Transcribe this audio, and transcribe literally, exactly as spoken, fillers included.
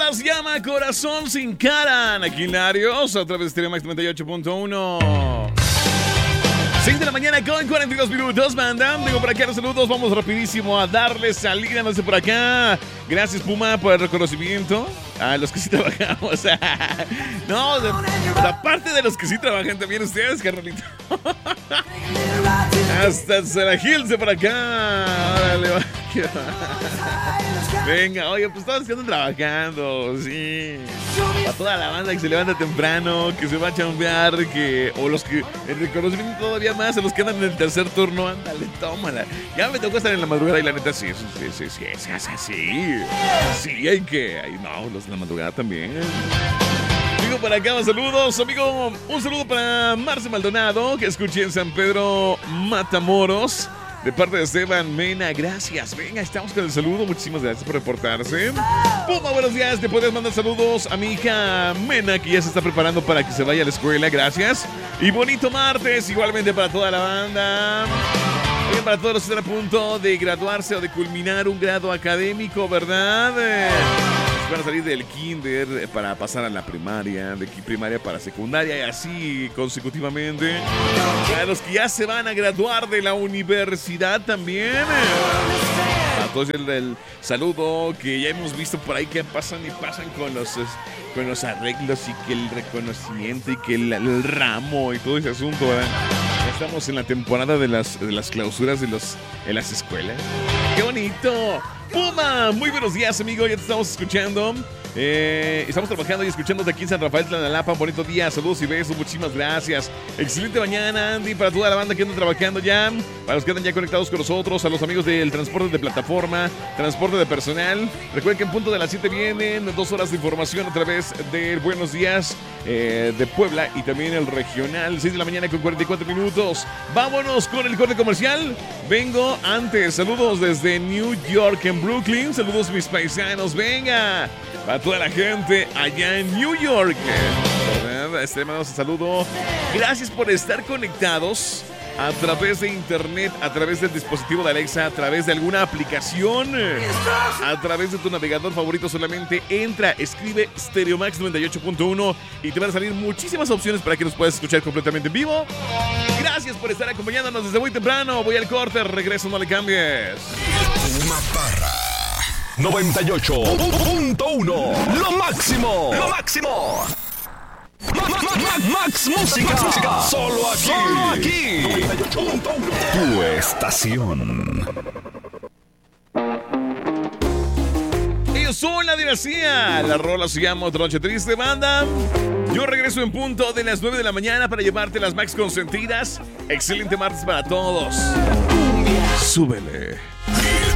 rola se llama Corazón sin cara. Aquí en Larios, a través de Stereo Max noventa y ocho punto uno. seis de la mañana con cuarenta y dos minutos, banda. Digo por acá los saludos, vamos rapidísimo a darle salida, no sé por acá. Gracias, Puma, por el reconocimiento a los que sí trabajamos. No, de, aparte de los que sí trabajan también ustedes, carnalito. Hasta Sarajilce por acá. Órale, va. Venga, oye, pues todos que andan trabajando, sí. Para toda la banda que se levanta temprano, que se va a chambear, que, o los que, el reconocimiento todavía más, a los que andan en el tercer turno, ándale, tómala. Ya me tocó estar en la madrugada y la neta, sí, sí, sí, sí, sí, sí, sí. Sí, hay que, ay, no, los de la madrugada también. Amigo, para acá, saludos, amigo. Un saludo para Marce Maldonado, que escuché en San Pedro Matamoros. De parte de Esteban Mena, gracias. Venga, estamos con el saludo. Muchísimas gracias por reportarse. Puma, buenos días. Te puedes mandar saludos a mi hija Mena, que ya se está preparando para que se vaya a la escuela. Gracias. Y bonito martes, igualmente para toda la banda. Bien, para todos los que están a punto de graduarse o de culminar un grado académico, ¿verdad? Eh, van a salir del kinder para pasar a la primaria, de primaria para secundaria y así consecutivamente. A los que ya se van a graduar de la universidad también. A todos el, el saludo que ya hemos visto por ahí que pasan y pasan con los, con los arreglos y que el reconocimiento y que el, el ramo y todo ese asunto, ¿verdad? Ya estamos en la temporada de las, de las clausuras de, los, de las escuelas. ¡Qué bonito! Puma, muy buenos días, amigo. Ya te estamos escuchando. Eh, estamos trabajando y escuchando de aquí en San Rafael Tlanalapa. Un bonito día, saludos y besos, muchísimas gracias. Excelente mañana, Andy, para toda la banda que anda trabajando ya, para los que andan ya conectados con nosotros, a los amigos del transporte de plataforma, transporte de personal. Recuerden que en punto de las siete vienen dos horas de información a través de Buenos Días eh, de Puebla y también el regional, seis de la mañana con cuarenta y cuatro minutos. Vámonos con el corte comercial. Vengo antes, saludos desde New York, en Brooklyn. Saludos mis paisanos, venga. Para toda la gente allá en New York. ¿Verdad? Este mandamos un saludo. Gracias por estar conectados a través de internet, a través del dispositivo de Alexa, a través de alguna aplicación, a través de tu navegador favorito. Solamente entra, escribe Stereo Max noventa y ocho punto uno y te van a salir muchísimas opciones para que nos puedas escuchar completamente en vivo. Gracias por estar acompañándonos desde muy temprano. Voy al corte, regreso, no le cambies. Puma Parra noventa y ocho punto uno. Lo máximo. Lo máximo. Max Música. Solo aquí. Solo aquí. noventa y ocho punto uno. Tu estación. Ellos son la dinastía. La rola se llama Otra Noche Triste, banda. Yo regreso en punto de las nueve de la mañana para llevarte las Max consentidas. Excelente martes para todos. Súbele.